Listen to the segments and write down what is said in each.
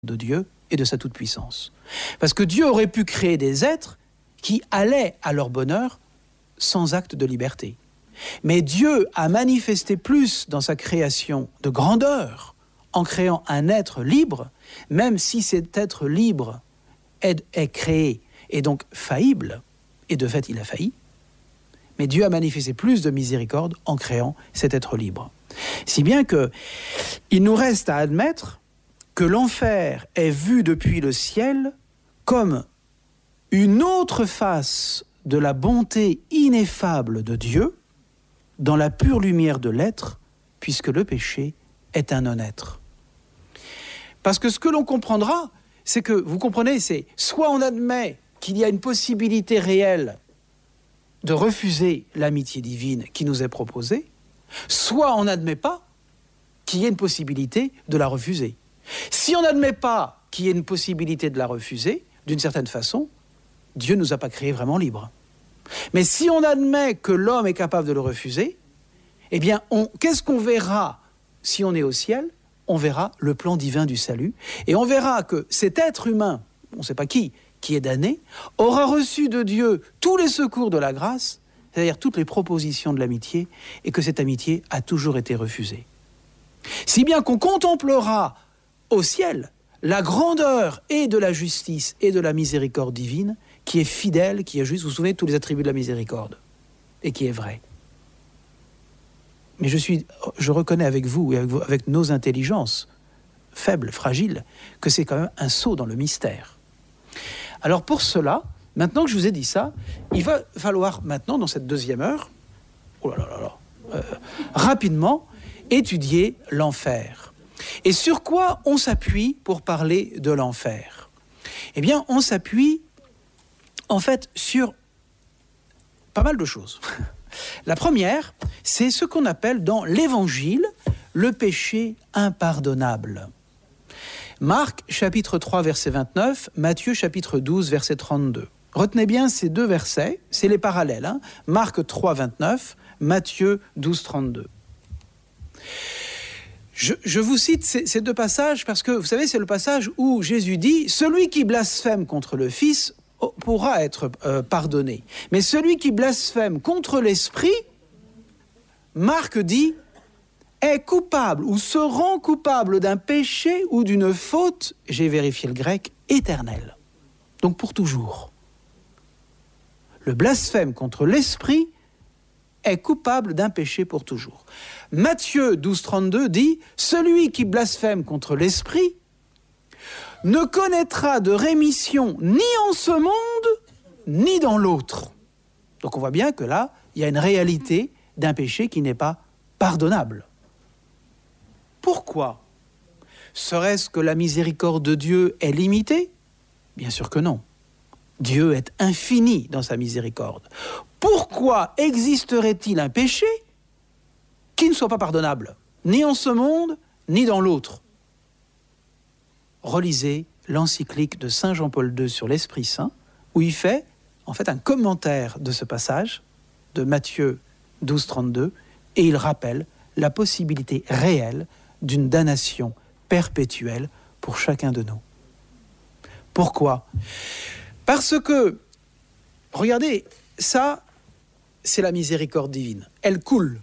de Dieu et de sa toute-puissance. Parce que Dieu aurait pu créer des êtres qui allaient à leur bonheur sans acte de liberté. Mais Dieu a manifesté plus dans sa création de grandeur en créant un être libre, même si cet être libre est créé et donc faillible, et de fait il a failli, mais Dieu a manifesté plus de miséricorde en créant cet être libre. Si bien qu'il nous reste à admettre que l'enfer est vu depuis le ciel comme une autre face de la bonté ineffable de Dieu dans la pure lumière de l'être, puisque le péché est un non-être. Parce que ce que l'on comprendra, c'est que, vous comprenez, c'est soit on admet qu'il y a une possibilité réelle de refuser l'amitié divine qui nous est proposée, soit on n'admet pas qu'il y ait une possibilité de la refuser. Si on n'admet pas qu'il y ait une possibilité de la refuser, d'une certaine façon, Dieu ne nous a pas créés vraiment libres. Mais si on admet que l'homme est capable de le refuser, eh bien, qu'est-ce qu'on verra si on est au ciel ? On verra le plan divin du salut, et on verra que cet être humain, on ne sait pas qui est damné, aura reçu de Dieu tous les secours de la grâce, c'est-à-dire toutes les propositions de l'amitié, et que cette amitié a toujours été refusée. Si bien qu'on contemplera au ciel la grandeur et de la justice et de la miséricorde divine, qui est fidèle, qui est juste, vous vous souvenez de tous les attributs de la miséricorde, et qui est vrai. Mais je reconnais avec vous et avec nos intelligences faibles, fragiles, que c'est quand même un saut dans le mystère. Alors pour cela, maintenant que je vous ai dit ça, il va falloir maintenant, dans cette deuxième heure, rapidement, étudier l'enfer. Et sur quoi on s'appuie pour parler de l'enfer ? Eh bien, on s'appuie, en fait, sur pas mal de choses. La première, c'est ce qu'on appelle dans l'Évangile le péché impardonnable. Marc, chapitre 3, verset 29, Matthieu, chapitre 12, verset 32. Retenez bien ces deux versets, c'est les parallèles. Marc 3, 29, Matthieu 12, 32. Je vous cite ces deux passages parce que, vous savez, c'est le passage où Jésus dit « Celui qui blasphème contre le Fils pourra être pardonné. Mais celui qui blasphème contre l'Esprit, Marc dit, est coupable ou se rend coupable d'un péché ou d'une faute, j'ai vérifié le grec, éternel. Donc pour toujours. Le blasphème contre l'Esprit est coupable d'un péché pour toujours. Matthieu 12, 32 dit, celui qui blasphème contre l'Esprit ne connaîtra de rémission ni en ce monde, ni dans l'autre. Donc on voit bien que là, il y a une réalité d'un péché qui n'est pas pardonnable. Pourquoi ? Serait-ce que la miséricorde de Dieu est limitée ? Bien sûr que non. Dieu est infini dans sa miséricorde. Pourquoi existerait-il un péché qui ne soit pas pardonnable ? Ni en ce monde, ni dans l'autre. Relisez l'encyclique de Saint Jean-Paul II sur l'Esprit Saint, où il fait en fait un commentaire de ce passage de Matthieu 12, 32, et il rappelle la possibilité réelle d'une damnation perpétuelle pour chacun de nous. Pourquoi ? Parce que, regardez, ça, c'est la miséricorde divine. Elle coule.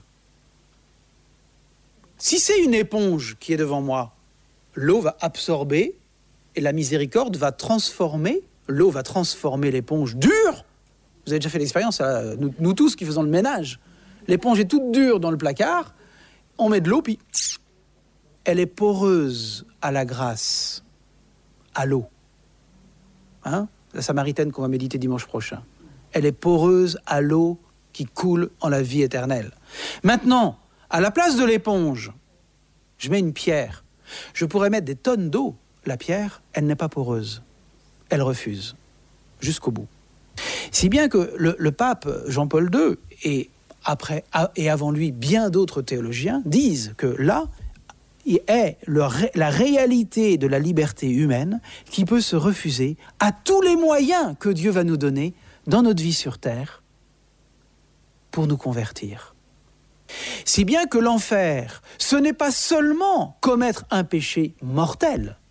Si c'est une éponge qui est devant moi, l'eau va absorber et la miséricorde va transformer, l'eau va transformer l'éponge dure. Vous avez déjà fait l'expérience, nous tous qui faisons le ménage. L'éponge est toute dure dans le placard, on met de l'eau, puis elle est poreuse à la grâce, à l'eau. La Samaritaine qu'on va méditer dimanche prochain. Elle est poreuse à l'eau qui coule en la vie éternelle. Maintenant, à la place de l'éponge, je mets une pierre. Je pourrais mettre des tonnes d'eau. La pierre, elle n'est pas poreuse. Elle refuse, jusqu'au bout. Si bien que le pape Jean-Paul II, et avant lui bien d'autres théologiens, disent que là est la réalité de la liberté humaine qui peut se refuser à tous les moyens que Dieu va nous donner dans notre vie sur terre pour nous convertir. Si bien que l'enfer, ce n'est pas seulement commettre un péché mortel,